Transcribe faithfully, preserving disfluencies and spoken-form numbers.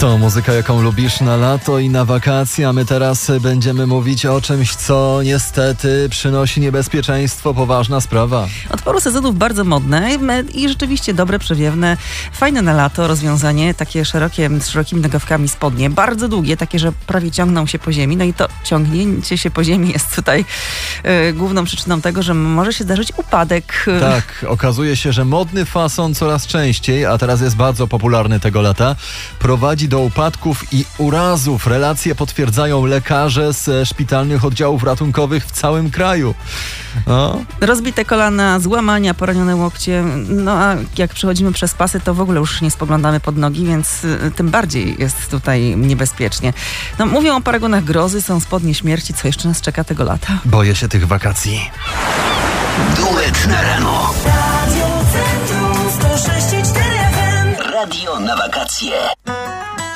To muzyka, jaką lubisz na lato i na wakacje, a my teraz będziemy mówić o czymś, co niestety przynosi niebezpieczeństwo, poważna sprawa. Od paru sezonów bardzo modne i rzeczywiście dobre, przewiewne, fajne na lato rozwiązanie, takie szerokie, z szerokimi nogawkami spodnie, bardzo długie, takie, że prawie ciągną się po ziemi, no i to ciągnięcie się po ziemi jest tutaj y, główną przyczyną tego, że może się zdarzyć upadek. Tak, okazuje się, że modny fason coraz częściej, a teraz jest bardzo popularny tego lata, prowadzi do upadków i urazów. Relacje potwierdzają lekarze z szpitalnych oddziałów ratunkowych w całym kraju. No. Rozbite kolana, złamania, poranione łokcie, no a jak przechodzimy przez pasy, to w ogóle już nie spoglądamy pod nogi, więc y, tym bardziej jest tutaj niebezpiecznie. No, mówią o paragonach grozy, są spodnie śmierci, co jeszcze nas czeka tego lata? Boję się tych wakacji. Duet na rano. Radio Centrum sto sześć i cztery F M. Radio na wakacje.